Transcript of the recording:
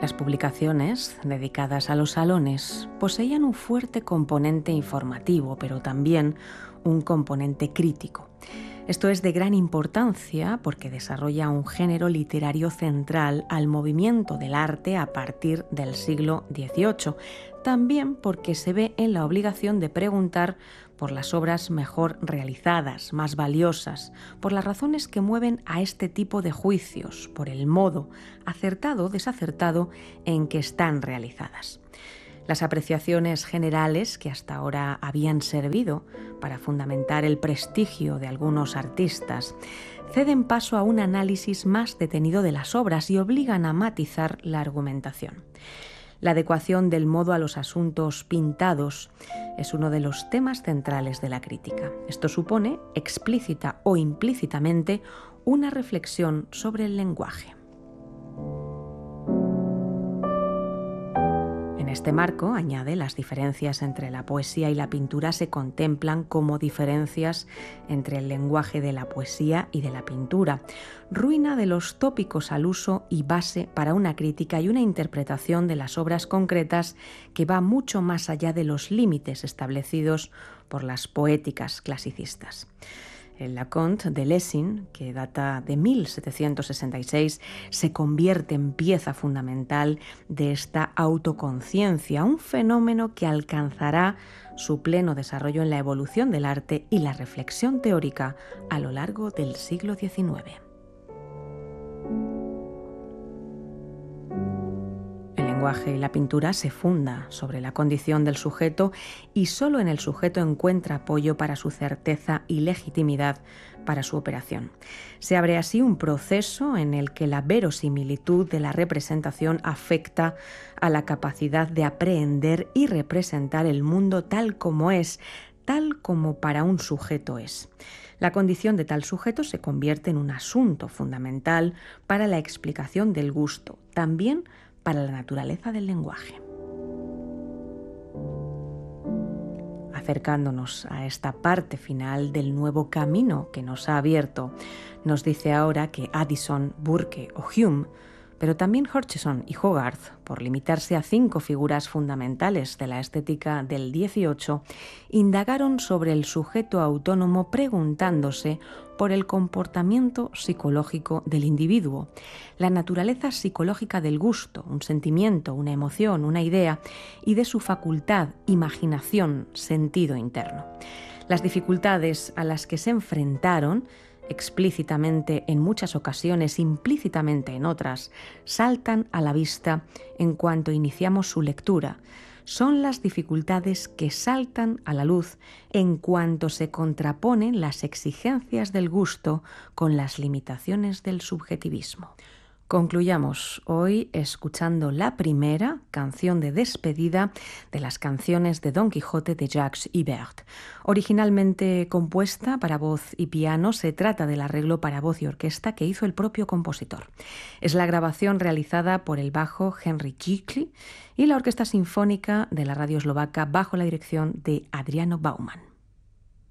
Las publicaciones dedicadas a los salones poseían un fuerte componente informativo, pero también un componente crítico. Esto es de gran importancia porque desarrolla un género literario central al movimiento del arte a partir del siglo XVIII, también porque se ve en la obligación de preguntar por las obras mejor realizadas, más valiosas, por las razones que mueven a este tipo de juicios, por el modo, acertado o desacertado, en que están realizadas. Las apreciaciones generales que hasta ahora habían servido para fundamentar el prestigio de algunos artistas ceden paso a un análisis más detenido de las obras y obligan a matizar la argumentación. La adecuación del modo a los asuntos pintados es uno de los temas centrales de la crítica. Esto supone, explícita o implícitamente, una reflexión sobre el lenguaje. En este marco, añade, las diferencias entre la poesía y la pintura se contemplan como diferencias entre el lenguaje de la poesía y de la pintura, ruina de los tópicos al uso y base para una crítica y una interpretación de las obras concretas que va mucho más allá de los límites establecidos por las poéticas clasicistas. El Leconte de Lessing, que data de 1766, se convierte en pieza fundamental de esta autoconciencia, un fenómeno que alcanzará su pleno desarrollo en la evolución del arte y la reflexión teórica a lo largo del siglo XIX. El lenguaje y la pintura se funda sobre la condición del sujeto y solo en el sujeto encuentra apoyo para su certeza y legitimidad para su operación. Se abre así un proceso en el que la verosimilitud de la representación afecta a la capacidad de aprehender y representar el mundo tal como es, tal como para un sujeto es. La condición de tal sujeto se convierte en un asunto fundamental para la explicación del gusto, también para la naturaleza del lenguaje. Acercándonos a esta parte final del nuevo camino que nos ha abierto, nos dice ahora que Addison, Burke o Hume, pero también Hutcheson y Hogarth, por limitarse a 5 figuras fundamentales de la estética del XVIII, indagaron sobre el sujeto autónomo preguntándose por el comportamiento psicológico del individuo, la naturaleza psicológica del gusto, un sentimiento, una emoción, una idea, y de su facultad, imaginación, sentido interno. Las dificultades a las que se enfrentaron, explícitamente en muchas ocasiones, implícitamente en otras, saltan a la vista en cuanto iniciamos su lectura. Son las dificultades que saltan a la luz en cuanto se contraponen las exigencias del gusto con las limitaciones del subjetivismo. Concluyamos hoy escuchando la primera canción de despedida de las canciones de Don Quijote de Jacques Ibert. Originalmente compuesta para voz y piano, se trata del arreglo para voz y orquesta que hizo el propio compositor. Es la grabación realizada por el bajo Henry Gicli y la Orquesta Sinfónica de la Radio Eslovaca bajo la dirección de Adriano Bauman.